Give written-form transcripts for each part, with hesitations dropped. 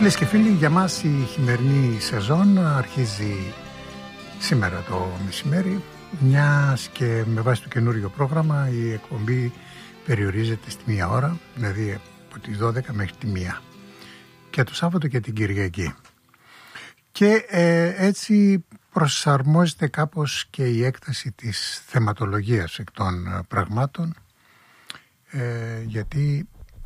Φίλες και φίλοι, για μας η χειμερινή σεζόν αρχίζει σήμερα το μεσημέρι, μιας και με βάση το καινούριο πρόγραμμα η εκπομπή περιορίζεται στη 1 ώρα, δηλαδή από τις 12 μέχρι τη 1 και το Σάββατο και την Κυριακή. Και έτσι προσαρμόζεται κάπως και η έκταση της θεματολογίας εκ των πραγμάτων, γιατί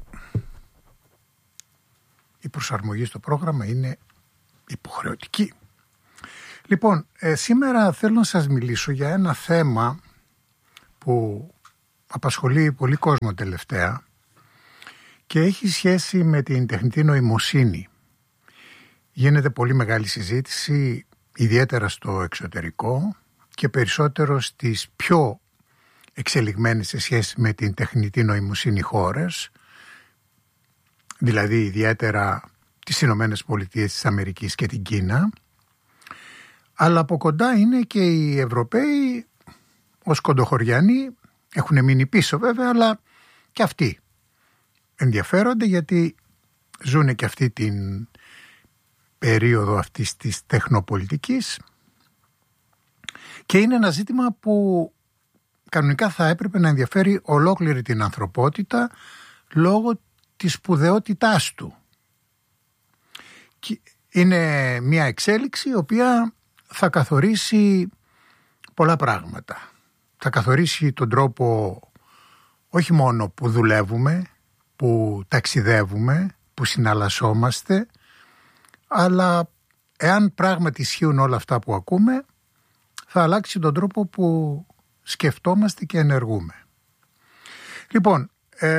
η προσαρμογή στο πρόγραμμα είναι υποχρεωτική. Λοιπόν, σήμερα θέλω να σας μιλήσω για ένα θέμα που απασχολεί πολύ κόσμο τελευταία και έχει σχέση με την τεχνητή νοημοσύνη. Γίνεται πολύ μεγάλη συζήτηση, ιδιαίτερα στο εξωτερικό και περισσότερο στις πιο εξελιγμένες σε σχέση με την τεχνητή νοημοσύνη χώρες, δηλαδή ιδιαίτερα τις Ηνωμένες Πολιτείες της Αμερικής και την Κίνα, αλλά από κοντά είναι και οι Ευρωπαίοι ως κοντοχωριανοί, έχουν μείνει πίσω βέβαια, αλλά και αυτοί ενδιαφέρονται γιατί ζουν και αυτή την περίοδο αυτής της τεχνοπολιτικής και είναι ένα ζήτημα που κανονικά θα έπρεπε να ενδιαφέρει ολόκληρη την ανθρωπότητα λόγω της σπουδαιότητάς του. Είναι μια εξέλιξη η οποία θα καθορίσει πολλά πράγματα. Θα καθορίσει τον τρόπο όχι μόνο που δουλεύουμε, που ταξιδεύουμε, που συναλλασσόμαστε, αλλά εάν πράγματι ισχύουν όλα αυτά που ακούμε, θα αλλάξει τον τρόπο που σκεφτόμαστε και ενεργούμε. Λοιπόν,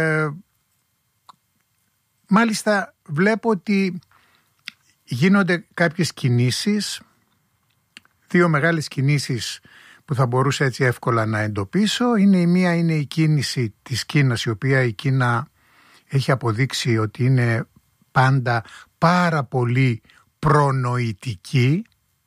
μάλιστα βλέπω ότι γίνονται κάποιες κινήσεις, 2 μεγάλες κινήσεις που θα μπορούσα έτσι εύκολα να εντοπίσω. Η μία είναι η κίνηση της Κίνας, η οποία η Κίνα έχει αποδείξει ότι είναι πάντα πάρα πολύ προνοητική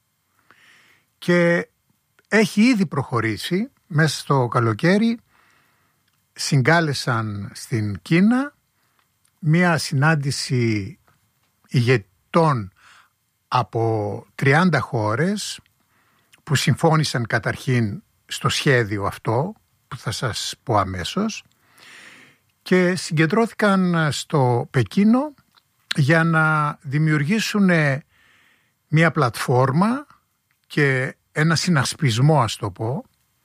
και έχει ήδη προχωρήσει. Μέσα στο καλοκαίρι συγκάλεσαν στην Κίνα μια συνάντηση ηγετών από 30 χώρες που συμφώνησαν καταρχήν στο σχέδιο αυτό που θα σας πω αμέσως και συγκεντρώθηκαν στο Πεκίνο για να δημιουργήσουν μια πλατφόρμα και ένα συνασπισμό, ας το πω,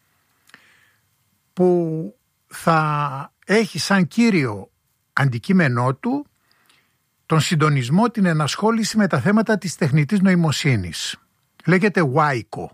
που θα έχει σαν κύριο αντικείμενό του τον συντονισμό, την ενασχόληση με τα θέματα της τεχνητής νοημοσύνης. Λέγεται WICO.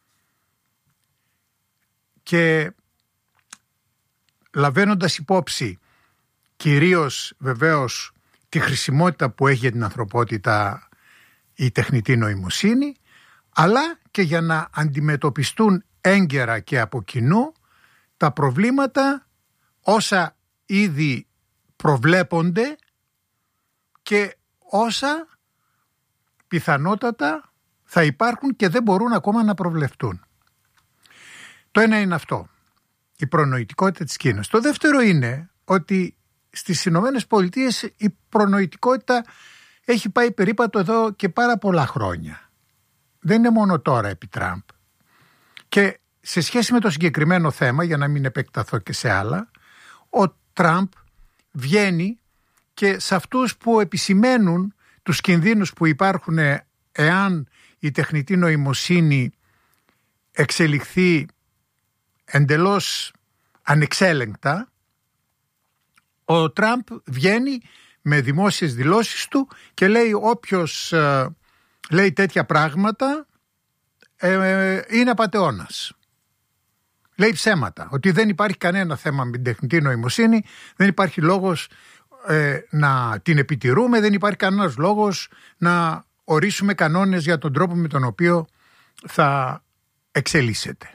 Και λαβαίνοντας υπόψη κυρίως βεβαίως τη χρησιμότητα που έχει για την ανθρωπότητα η τεχνητή νοημοσύνη, αλλά και για να αντιμετωπιστούν έγκαιρα και από κοινού τα προβλήματα όσα ήδη προβλέπονται και όσα πιθανότατα θα υπάρχουν και δεν μπορούν ακόμα να προβλεφτούν. Το ένα είναι αυτό, η προνοητικότητα της Κίνας. Το δεύτερο είναι ότι στις Ηνωμένες Πολιτείες η προνοητικότητα έχει πάει περίπατο εδώ και πάρα πολλά χρόνια. Δεν είναι μόνο τώρα επί Τραμπ. Και σε σχέση με το συγκεκριμένο θέμα, για να μην επεκταθώ και σε άλλα, ο Τραμπ βγαίνει και σε αυτούς που επισημαίνουν τους κινδύνους που υπάρχουν εάν η τεχνητή νοημοσύνη εξελιχθεί εντελώς ανεξέλεγκτα, ο Τραμπ βγαίνει με δημόσιες δηλώσεις του και λέει όποιος λέει τέτοια πράγματα είναι απατεώνας. Λέει ψέματα, ότι δεν υπάρχει κανένα θέμα με την τεχνητή νοημοσύνη, δεν υπάρχει λόγος να την επιτηρούμε, δεν υπάρχει κανένας λόγος να ορίσουμε κανόνες για τον τρόπο με τον οποίο θα εξελίσσεται.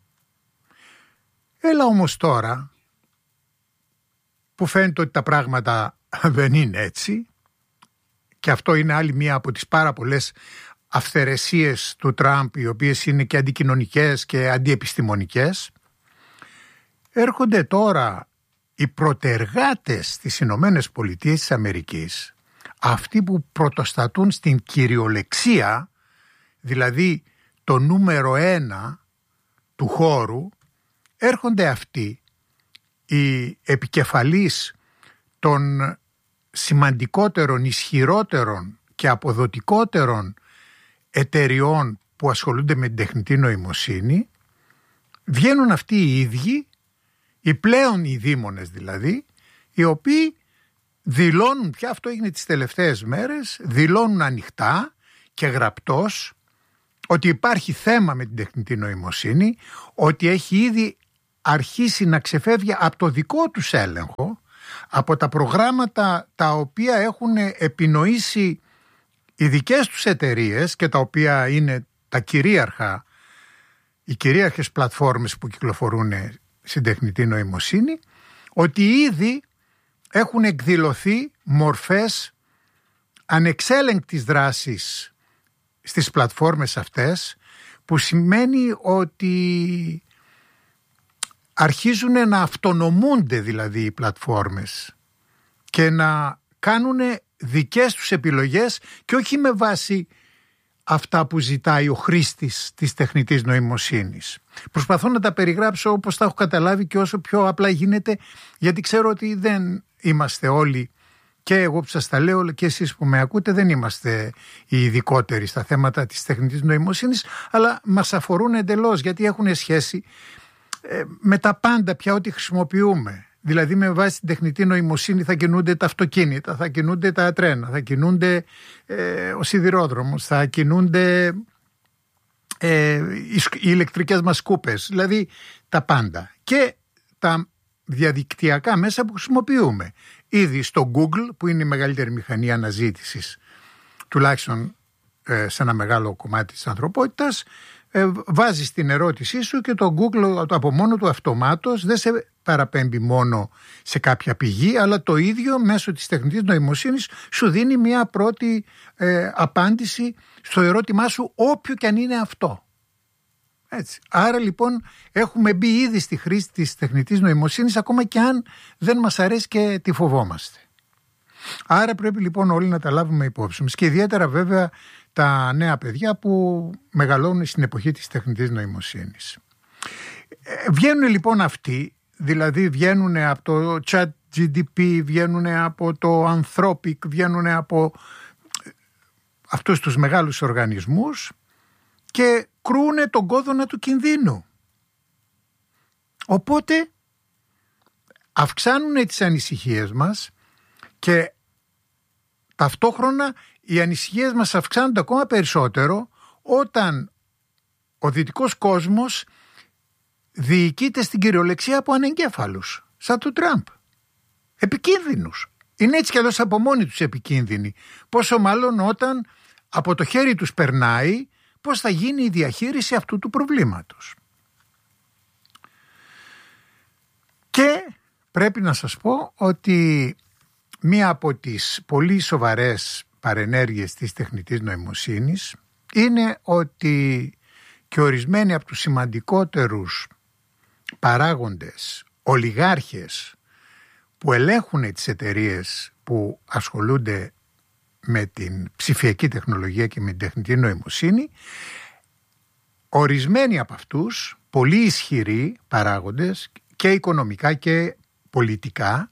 Έλα όμως τώρα που φαίνεται ότι τα πράγματα δεν είναι έτσι και αυτό είναι άλλη μία από τις πάρα πολλές αυθαιρεσίες του Τραμπ, οι οποίες είναι και αντικοινωνικές και αντιεπιστημονικές, έρχονται τώρα οι πρωτεργάτες στις Ηνωμένες Πολιτείες της Αμερικής αυτοί που πρωτοστατούν στην κυριολεξία, δηλαδή το νούμερο 1 του χώρου, έρχονται αυτοί οι επικεφαλείς των σημαντικότερων, ισχυρότερων και αποδοτικότερων εταιριών που ασχολούνται με την τεχνητή νοημοσύνη. Βγαίνουν αυτοί οι ίδιοι, οι πλέον οι δήμονες δηλαδή, οι οποίοι δηλώνουν πια, αυτό έγινε τις τελευταίες μέρες, δηλώνουν ανοιχτά και γραπτός ότι υπάρχει θέμα με την τεχνητή νοημοσύνη, ότι έχει ήδη αρχίσει να ξεφεύγει από το δικό τους έλεγχο, από τα προγράμματα τα οποία έχουν επινοήσει οι δικές τους εταιρείες και τα οποία είναι τα κυρίαρχα, οι κυρίαρχες πλατφόρμες που κυκλοφορούν στην τεχνητή νοημοσύνη, ότι ήδη έχουν εκδηλωθεί μορφές ανεξέλεγκτης δράσης στις πλατφόρμες αυτές, που σημαίνει ότι αρχίζουν να αυτονομούνται δηλαδή οι πλατφόρμες και να κάνουν δικές τους επιλογές και όχι με βάση αυτά που ζητάει ο χρήστης της τεχνητής νοημοσύνης. Προσπαθώ να τα περιγράψω όπως τα έχω καταλάβει και όσο πιο απλά γίνεται, γιατί ξέρω ότι δεν είμαστε όλοι, και εγώ που σας τα λέω και εσείς που με ακούτε, δεν είμαστε οι ειδικότεροι στα θέματα της τεχνητής νοημοσύνης, αλλά μας αφορούν εντελώς, γιατί έχουν σχέση με τα πάντα πια ό,τι χρησιμοποιούμε. Δηλαδή με βάση την τεχνητή νοημοσύνη θα κινούνται τα αυτοκίνητα, θα κινούνται τα τρένα, θα κινούνται ο σιδηρόδρομος, θα κινούνται οι ηλεκτρικές μας σκούπες, δηλαδή τα πάντα. Και τα διαδικτυακά μέσα που χρησιμοποιούμε. Ήδη στο Google, που είναι η μεγαλύτερη μηχανή αναζήτησης, τουλάχιστον σε ένα μεγάλο κομμάτι της ανθρωπότητας, βάζεις την ερώτησή σου και το Google από μόνο του αυτομάτως δεν σε παραπέμπει μόνο σε κάποια πηγή, αλλά το ίδιο μέσω της τεχνητής νοημοσύνης σου δίνει μια πρώτη απάντηση στο ερώτημά σου, όποιο και αν είναι αυτό. Έτσι. Άρα λοιπόν έχουμε μπει ήδη στη χρήση της τεχνητής νοημοσύνης, ακόμα και αν δεν μας αρέσει και τη φοβόμαστε. Άρα πρέπει λοιπόν όλοι να τα λάβουμε υπόψη μας, και ιδιαίτερα βέβαια τα νέα παιδιά που μεγαλώνουν στην εποχή της τεχνητής νοημοσύνης. Βγαίνουν λοιπόν αυτοί, δηλαδή βγαίνουν από το ChatGPT, βγαίνουν από το Anthropic, βγαίνουν από αυτούς τους μεγάλους οργανισμούς και κρούνε τον κόδωνα του κινδύνου. Οπότε αυξάνουν τις ανησυχίες μας και ταυτόχρονα οι ανησυχίες μας αυξάνονται ακόμα περισσότερο όταν ο δυτικός κόσμος διοικείται στην κυριολεξία από ανεγκέφαλους, σαν του Τραμπ. Επικίνδυνους. Είναι έτσι κι αλλιώς από μόνοι τους επικίνδυνοι. Πόσο μάλλον όταν από το χέρι τους περνάει πώς θα γίνει η διαχείριση αυτού του προβλήματος. Και πρέπει να σας πω ότι μία από τις πολύ σοβαρές παρενέργειες της τεχνητής νοημοσύνης είναι ότι και ορισμένοι από τους σημαντικότερους παράγοντες, ολιγάρχες που ελέγχουν τις εταιρείες που ασχολούνται με την ψηφιακή τεχνολογία και με την τεχνητή νοημοσύνη, ορισμένοι από αυτούς, πολύ ισχυροί παράγοντες και οικονομικά και πολιτικά,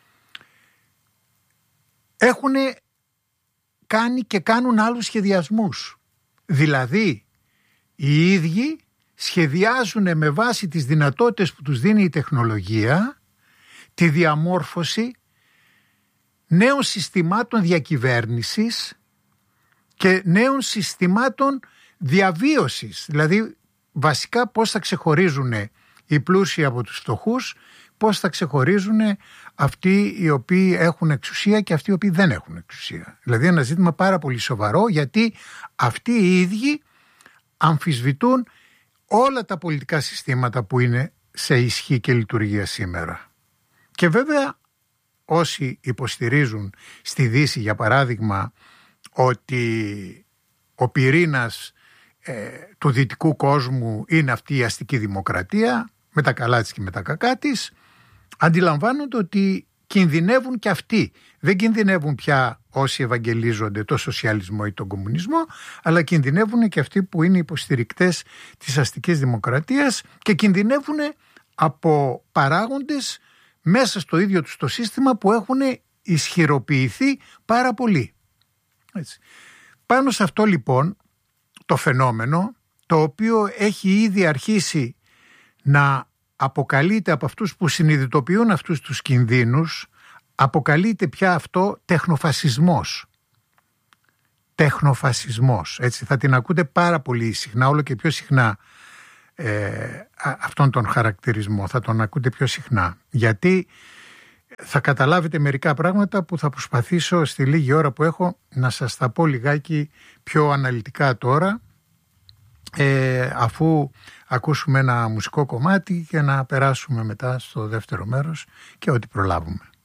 έχουν κάνει και κάνουν άλλους σχεδιασμούς. Δηλαδή, οι ίδιοι σχεδιάζουν με βάση τις δυνατότητες που τους δίνει η τεχνολογία τη διαμόρφωση νέων συστημάτων διακυβέρνησης και νέων συστημάτων διαβίωσης. Δηλαδή, βασικά πώς θα ξεχωρίζουν οι πλούσιοι από τους φτωχούς, πώς θα ξεχωρίζουν αυτοί οι οποίοι έχουν εξουσία και αυτοί οι οποίοι δεν έχουν εξουσία. Δηλαδή ένα ζήτημα πάρα πολύ σοβαρό, γιατί αυτοί οι ίδιοι αμφισβητούν όλα τα πολιτικά συστήματα που είναι σε ισχύ και λειτουργία σήμερα. Και βέβαια όσοι υποστηρίζουν στη Δύση, για παράδειγμα, ότι ο πυρήνας του δυτικού κόσμου είναι αυτή η αστική δημοκρατία, με τα καλά της και με τα κακά της, αντιλαμβάνονται ότι κινδυνεύουν και αυτοί. Δεν κινδυνεύουν πια όσοι ευαγγελίζονται το σοσιαλισμό ή τον κομμουνισμό, αλλά κινδυνεύουν και αυτοί που είναι υποστηρικτές της αστικής δημοκρατίας και κινδυνεύουν από παράγοντες μέσα στο ίδιο τους το σύστημα που έχουν ισχυροποιηθεί πάρα πολύ. Έτσι. Πάνω σε αυτό λοιπόν το φαινόμενο, το οποίο έχει ήδη αρχίσει να αποκαλείται από αυτούς που συνειδητοποιούν αυτούς τους κινδύνους, αποκαλείται πια αυτό τεχνοφασισμός. Τεχνοφασισμός, έτσι, θα την ακούτε πάρα πολύ συχνά, όλο και πιο συχνά αυτόν τον χαρακτηρισμό, θα τον ακούτε πιο συχνά, γιατί θα καταλάβετε μερικά πράγματα που θα προσπαθήσω στη λίγη ώρα που έχω να σας τα πω λιγάκι πιο αναλυτικά τώρα, αφού ακούσουμε ένα μουσικό κομμάτι και να περάσουμε μετά στο δεύτερο μέρος και ό,τι προλάβουμε.